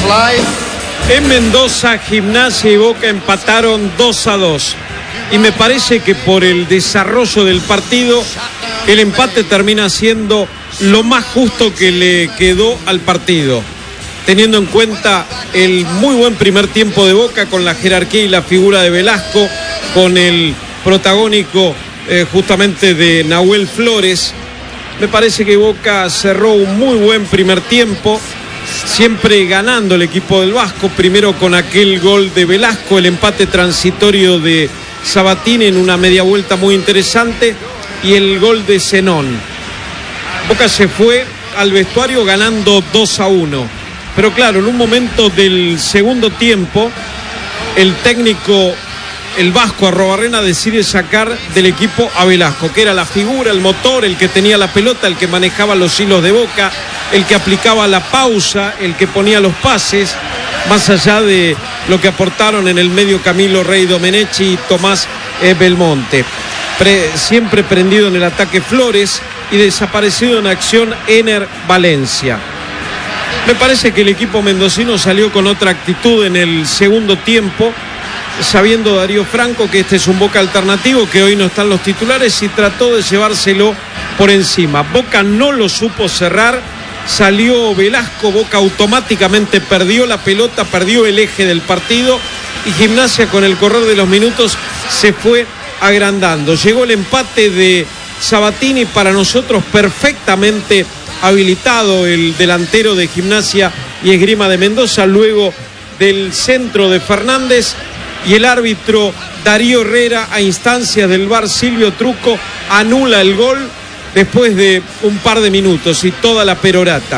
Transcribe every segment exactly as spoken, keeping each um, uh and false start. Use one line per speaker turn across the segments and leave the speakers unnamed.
En Mendoza, Gimnasia y Boca empataron dos a dos. Y me parece que por el desarrollo del partido, el empate termina siendo lo más justo que le quedó al partido. Teniendo en cuenta el muy buen primer tiempo de Boca con la jerarquía y la figura de Velasco, con el protagónico eh, justamente de Nahuel Flores. Me parece que Boca cerró un muy buen primer tiempo, siempre ganando el equipo del Vasco, primero con aquel gol de Velasco, el empate transitorio de Sabatini en una media vuelta muy interesante y el gol de Zenón. Boca se fue al vestuario ganando dos a uno, pero claro, en un momento del segundo tiempo el técnico, el Vasco Arrobarrena, decide sacar del equipo a Velasco, que era la figura, el motor, el que tenía la pelota, el que manejaba los hilos de Boca, el que aplicaba la pausa, el que ponía los pases, más allá de lo que aportaron en el medio Camilo Rey Domenech y Tomás eh, Belmonte. Pre, siempre prendido en el ataque Flores y desaparecido en acción Ener Valencia. Me parece que el equipo mendocino salió con otra actitud en el segundo tiempo, sabiendo Darío Franco que este es un Boca alternativo, que hoy no están los titulares, y trató de llevárselo por encima. Boca no lo supo cerrar, salió Velasco, Boca automáticamente perdió la pelota, perdió el eje del partido y Gimnasia con el correr de los minutos se fue agrandando. Llegó el empate de Sabatini, para nosotros perfectamente habilitado el delantero de Gimnasia y Esgrima de Mendoza, luego del centro de Fernández, y el árbitro Darío Herrera, a instancias del V A R Silvio Truco, anula el gol después de un par de minutos y toda la perorata.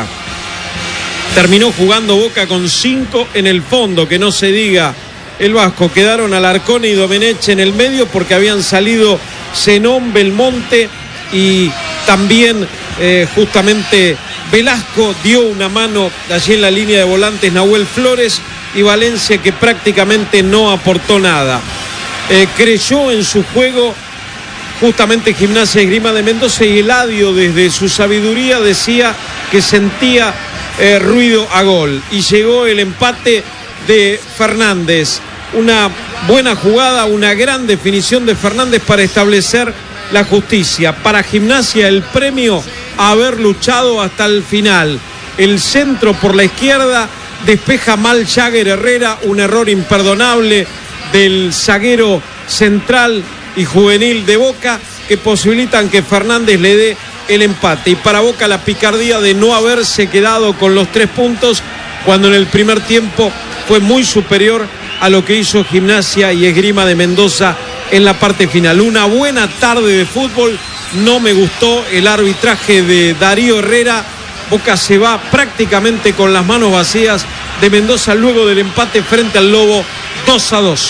Terminó jugando Boca con cinco en el fondo, que no se diga el Vasco. Quedaron Alarcón y Domenech en el medio porque habían salido Zenón, Belmonte y también eh, justamente Velasco. Dio una mano allí en la línea de volantes Nahuel Flores, y Valencia, que prácticamente no aportó nada. Eh, creyó en su juego justamente Gimnasia Esgrima de Mendoza, y Eladio desde su sabiduría decía que sentía eh, ruido a gol, y llegó el empate de Fernández. Una buena jugada, una gran definición de Fernández para establecer la justicia. Para Gimnasia el premio a haber luchado hasta el final. El centro por la izquierda, despeja mal Jagger Herrera, un error imperdonable del zaguero central y juvenil de Boca, que posibilitan que Fernández le dé el empate. Y para Boca la picardía de no haberse quedado con los tres puntos, cuando en el primer tiempo fue muy superior a lo que hizo Gimnasia y Esgrima de Mendoza en la parte final. Una buena tarde de fútbol. No me gustó el arbitraje de Darío Herrera. Boca se va prácticamente con las manos vacías de Mendoza luego del empate frente al Lobo dos a dos.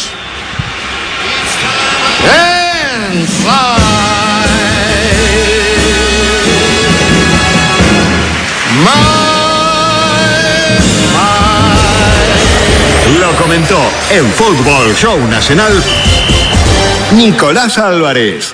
Lo comentó en Fútbol Show Nacional Nicolás Álvarez.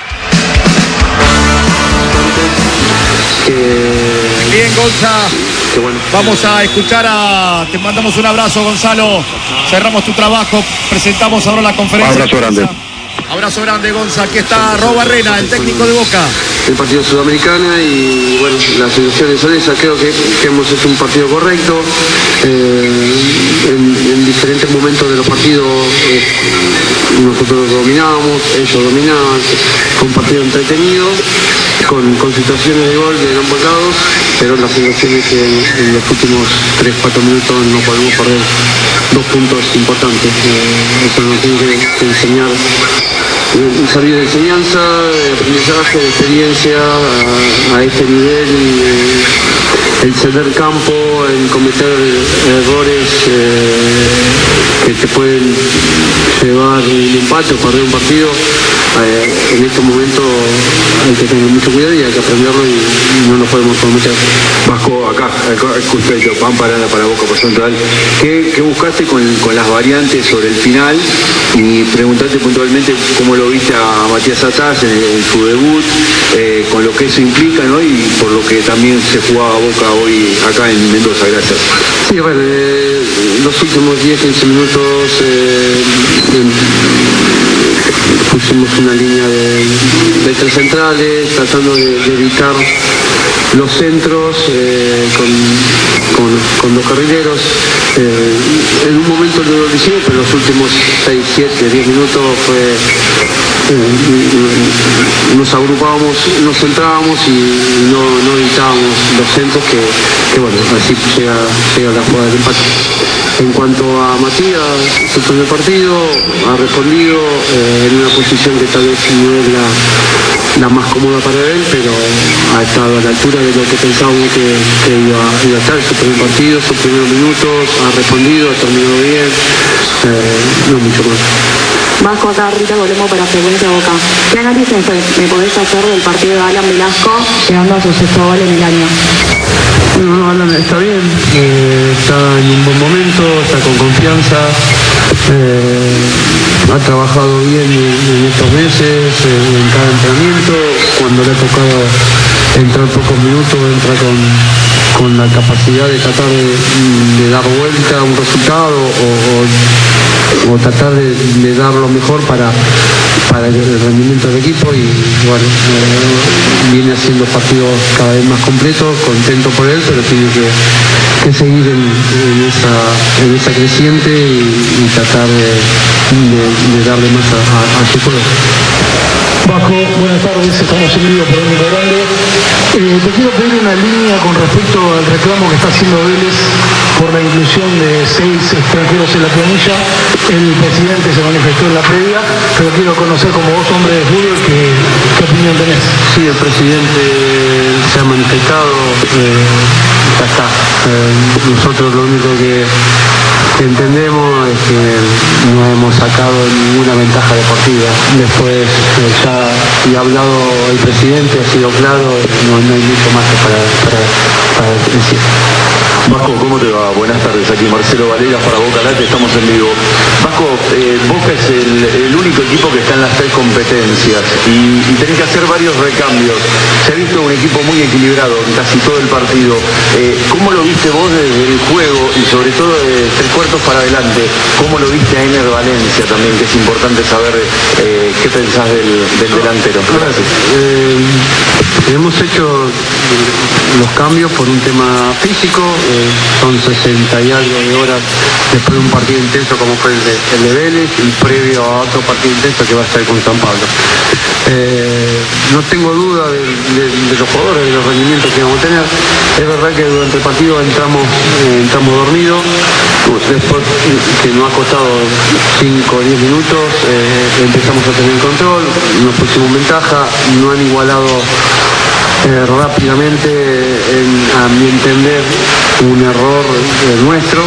Bien, Gonza. Bueno. Vamos a escuchar a... Te mandamos un abrazo, Gonzalo. Cerramos tu trabajo. Presentamos ahora la conferencia.
Abrazo grande.
Abrazo grande, Gonza. Aquí está Arrobarrena, el técnico de Boca.
El partido sudamericana y bueno, las situaciones son esas. Creo que, que hemos hecho un partido correcto. Eh, en, en diferentes momentos de los partidos eh, nosotros dominábamos, ellos dominaban. Fue un partido entretenido, con, con situaciones de gol de ambos lados, pero la sensación es que en, en los últimos tres cuatro minutos no podemos perder dos puntos importantes. Eh, eso nos tiene que, que enseñar. Un salir de enseñanza, de aprendizaje, de experiencia a, a este nivel, y eh, el ceder campo, el cometer errores eh, que te pueden llevar un empate o perder un partido. Eh, en estos momentos hay que tener mucho cuidado y hay que aprenderlo, y, y no nos podemos cometer.
Vasco, acá, escucho, van parada para Boca por Central. ¿Qué, qué buscaste con, con las variantes sobre el final? Y preguntarte puntualmente cómo lo viste a Matías Atás en, en su debut, eh, con lo que eso implica, ¿no? Y por lo que también se jugaba Boca hoy acá en Mendoza. Gracias.
Sí, bueno, eh, los últimos diez a quince minutos eh, pusimos una línea de, de tres centrales, tratando de, de evitar los centros eh, con, con, con los carrileros. Eh, en un momento lo hicimos, pero los últimos seis, siete, diez minutos fue... Eh, nos agrupábamos, nos centrábamos y no, no evitábamos los centros que, que bueno, así llega, llega la jugada del empate. En cuanto a Matías, su primer partido, ha respondido eh, en una posición que tal vez no es la, la más cómoda para él, pero ha estado a la altura de lo que pensábamos que, que iba, iba a estar. Su primer partido, sus primeros minutos, ha respondido, ha terminado bien, eh, no mucho más.
Vasco, acá Rita Colombo para Frecuencia Boca. ¿Qué análisis me podés hacer del partido de Alan Velasco llegando a su sexto gol en el año?
No, no, Alan está bien, eh, está en un buen momento, está con confianza, eh, ha trabajado bien en, en estos meses, eh, en cada entrenamiento. Cuando le ha tocado entrar pocos minutos, entra con, con la capacidad de tratar de, de dar vuelta a un resultado o, o, o tratar de, de dar lo mejor para, para el rendimiento del equipo, y bueno, eh, viene haciendo partidos cada vez más completos, contento por él, pero tiene que, que seguir en, en, esa, en esa creciente y, y tratar de, de, de darle más a, a, a su juego.
Vasco, buenas tardes, estamos en vivo por Único Grande. Eh, te quiero pedir una línea con respecto al reclamo que está haciendo Vélez por la inclusión de seis extranjeros en la planilla. El presidente se manifestó en la previa, pero quiero conocer como vos, hombre de fútbol, ¿qué, qué opinión tenés?
Sí, el presidente se ha manifestado, eh, ya está. Eh, nosotros lo único que, que entendemos es que no hemos sacado ninguna ventaja deportiva. Después eh, ya y ha hablado el presidente, ha sido claro, no, no hay mucho más para, para, para decir.
Vasco, ¿cómo te va? Buenas tardes, aquí Marcelo Valera para Boca Late, estamos en vivo. Vasco, eh, Boca es el, el único equipo que está en las tres competencias y, y tenés que hacer varios recambios. Se ha visto un equipo muy equilibrado en casi todo el partido. Eh, ¿Cómo lo viste vos desde el juego y sobre todo de tres cuartos para adelante? ¿Cómo lo viste a Ener Valencia también, que es importante saber eh, qué pensás del, del delantero?
Gracias. Eh, hemos hecho los cambios por un tema físico. Eh, son sesenta y algo de horas después de un partido intenso como fue el de, el de Vélez y previo a otro partido intenso que va a ser con San Pablo. Eh, no tengo duda de, de, de los jugadores, de los rendimientos que vamos a tener. Es verdad que durante el partido entramos, eh, entramos dormidos, después que nos ha costado cinco o diez minutos, eh, empezamos a tener control, nos pusimos ventaja, no han igualado Eh, rápidamente, en, a mi entender, un error eh, nuestro,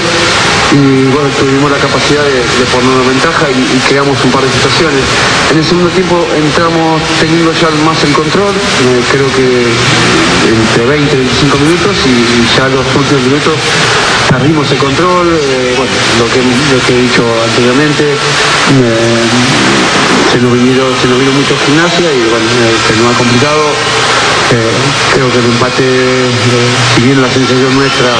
y bueno, tuvimos la capacidad de, de ponernos ventaja y, y creamos un par de situaciones. En el segundo tiempo entramos teniendo ya más el control, eh, creo que entre veinte y veinticinco minutos, y, y ya los últimos minutos perdimos el control. Eh, bueno, lo que, lo que he dicho anteriormente, eh, se nos vino, se nos vino mucho gimnasia y bueno, eh, se nos ha complicado. Eh, creo que el empate, eh, si bien la sensación nuestra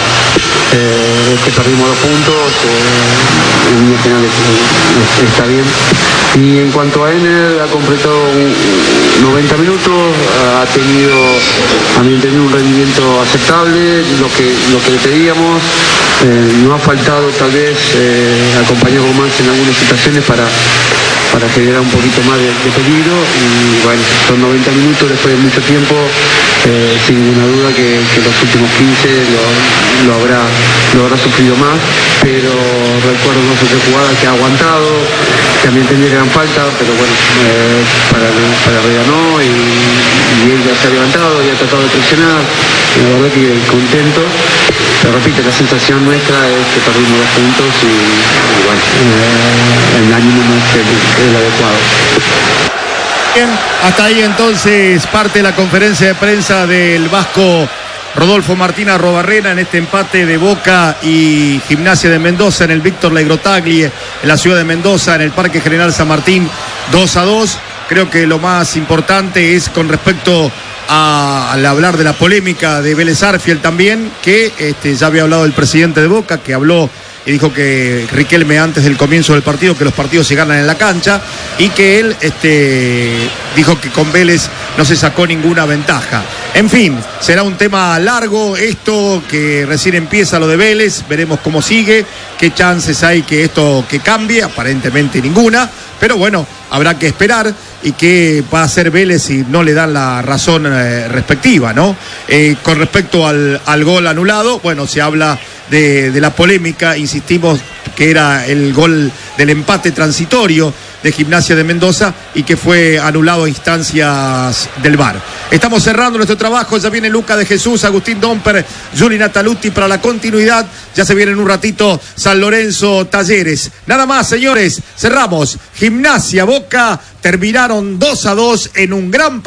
eh, es que perdimos dos puntos, eh, en línea general eh, está bien. Y en cuanto a Ener, ha completado noventa minutos, ha tenido, a mi entender, un rendimiento aceptable, lo que, lo que le pedíamos. Eh, nos ha faltado tal vez eh, acompañar más en algunas situaciones para para generar un poquito más de, de peligro, y bueno, son noventa minutos después de mucho tiempo, eh, sin ninguna duda que, que los últimos quince lo, lo, habrá, lo habrá sufrido más, pero recuerdo dos o tres jugadas que ha aguantado, que a mí entendía que eran falta, pero bueno, eh, para, para Rega no, y, y él ya se ha levantado y ha tratado de presionar, y la verdad que contento. Pero repito, la sensación nuestra es que perdimos dos puntos y, y bueno, eh, el ánimo no es el, el adecuado.
Bien, hasta ahí entonces parte de la conferencia de prensa del vasco Rodolfo Martín Arrobarrena en este empate de Boca y Gimnasia de Mendoza en el Víctor Legrotaglie, en la ciudad de Mendoza, en el Parque General San Martín, dos a dos. Creo que lo más importante es con respecto a, al hablar de la polémica de Vélez Arfiel también, que este, ya había hablado el presidente de Boca, que habló y dijo que Riquelme antes del comienzo del partido, que los partidos se ganan en la cancha, y que él este, dijo que con Vélez no se sacó ninguna ventaja. En fin, será un tema largo esto, que recién empieza lo de Vélez, veremos cómo sigue, qué chances hay que esto que cambie, aparentemente ninguna, pero bueno, habrá que esperar. Y qué va a hacer Vélez si no le dan la razón eh, respectiva, ¿no? Eh, con respecto al, al gol anulado, bueno, se habla de, de la polémica, insistimos que era el gol del empate transitorio de Gimnasia de Mendoza y que fue anulado a instancias del V A R. Estamos cerrando nuestro trabajo, ya viene Luca de Jesús, Agustín Domper, Juli Nataluti para la continuidad, ya se viene en un ratito San Lorenzo Talleres. Nada más, señores, cerramos. Gimnasia Boca terminaron dos a dos en un gran partido.